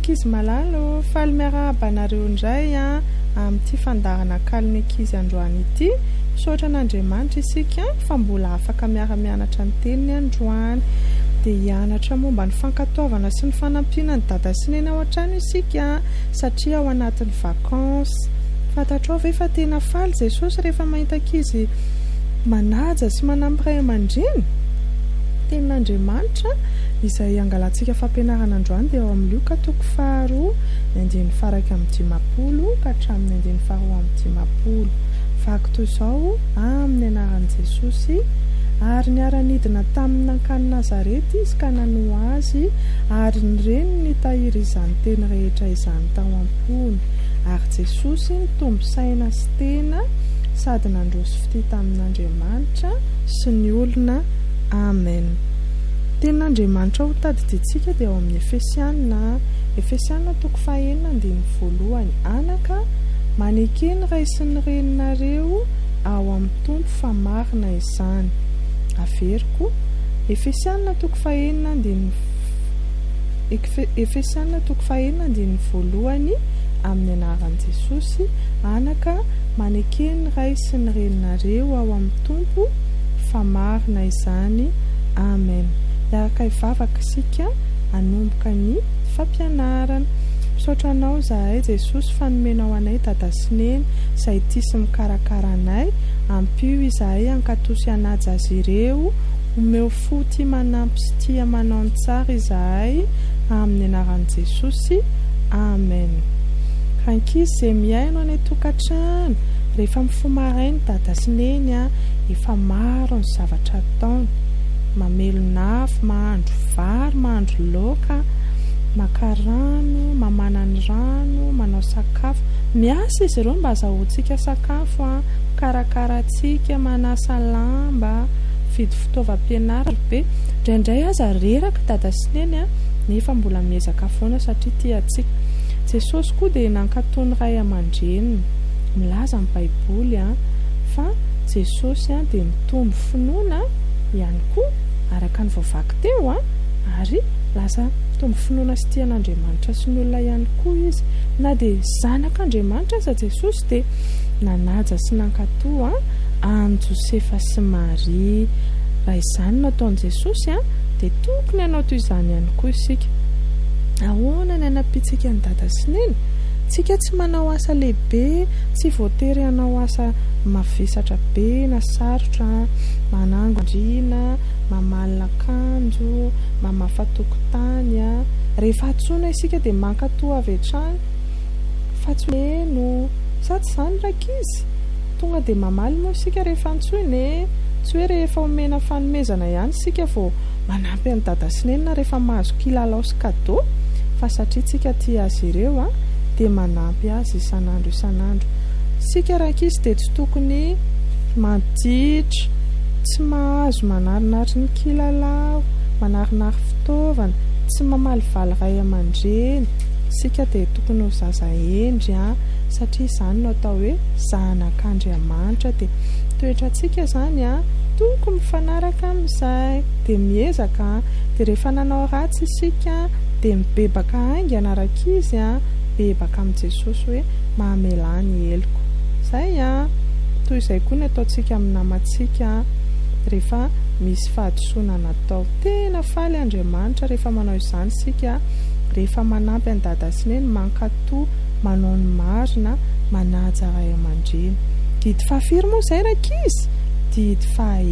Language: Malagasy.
ankizy malalo, faly miarahaba anareo indray amin'ity fandarana kaliny ankizy androany ity. Misaotra an'Andriamanitra isika fa mbola afaka miara-mianatra ny teniny androany, dia hianatra momba ny fankatoavana sy ny fanampiana ny dada sy neny ao an-trano isika satria ao anatin'ny vakansy. Fantatrao ve fa tena faly Jesosy rehefa mahita ankizy manaja sy manampy ray aman-dreny? Tenin'Andriamanitra izay angalantsika fampianarana androany dia ao amin'ny Luka 2:1-20 ka hatramin'ny 2:10. Vaky toy izao amin'ny anaran'i Jesosy, ary niara-nidina tamin'ny nankany Nazarety izy ka nanoa azy, ary ny reniny nitahiry izany teny rehetra izany tao am-pony. Ary Jesosy nitombo saina sy tena sady nandroso fity tamin'Andriamanitra sy ny olona. Amen. Tenin'Andriamanitra ho tadidintsika dia ao amin'ny Efesiana 4:1. Anaka, manekeny ray sy ny reninareo ao amin'ny tompo fa marina izany. Averiko Efesiana 4:1 amin'ny anaran'i Jesosy. Anaka, manekeny ray sy ny reninareo ao amin'ny tompo fa marina izany. Amen. Iaraka ivavaka isika hanomboka ny fampianarana. Misaotra anao zahay Jesosy fa nomenao anay dada sy neny izay tia sy mikarakara anay. Ampio izahay hankatosy hanaja azy ireo, omeo fo tia manampy sy tia manao ny tsara izahay amin'ny anaran'i Jesosy. Amen. Ankizy izay miaino any tokantrano, rehefa mifomarainy dada sy neny efa maro ny zavatra ataony. Mamelo nafo, mahandro vary, mahandro laoka, maka rano, mamana ny rano, manao sakafo. Miasa izy ireo mba azahoantsika sakafo, karakaratsika, manasa lamba, vidy fitaovam-pianarana be. Indraindray aza reraka dada sy neny nefa mbola miezaka foana satria tiantsika. Jesosy koa dia nankatony ray aman-dreniny. Milaza amin'ny Baiboly fa Jesosy dia mitombo finoana ihany koa araka ny voavaky teo ary lasa mitombo finoana sy tian'Andriamanitra sy ny olona ihany koa izy. Na dia zanak'Andriamanitra aza Jesosy dia nanaja sy nankatoa an Josefa sy Maria. Raha izany nataon'i Jesosy dia tokony hanao toy izany ihany koa isika. Ahoana ny hanapitsika ny dada sy neny? Tsika tsy manao asa lehibe, tsy voatery hanao asa mavesatra be na sarotra, manango andriana, mamalina akanjo, mamafa tokotany. Rehefa atsoina isika dia mankatoa avy hatrany fa tsy meno. Sady izany rakizy, tonga dia mamaly moa isika rehefa antsoina. Tsy hoe rehefa omena fanomezana ihany isika vao manampy ny dada sy neny na rehefa mahazo kilalao sy kadô, fa satria tsika tia azy ireo dia manampy azy isan'andro isan'andro. Sika rakizy dia tsy tokony manditra, tsy mahazo manarinary ny kilalao, manarinary fitaovana, tsy mamaly valy ray aman-dreny. Sika dia tokony ho zaza endry satria izany no atao hoe zanak'Andriamanitra. Dia toetrantsika izany tokony mifanaraka amin'izay, dia miezaka. Dia rehefa nanao ratsy isika dia mibebaka haingana rakizy, bebaka amin'i Jesosy hoe mahamela ny eloko. Zay toy izay koa ny ataontsika amin'ny namantsika rehefa misy fahadisoana natao. Tena faly Andriamanitra rehefa manao izany isika, rehefa manampy ny dada sy neny, mankatoa, manao ny marina, manaja ray aman-dreny. Didy fahafiry moa izay rakizy, didy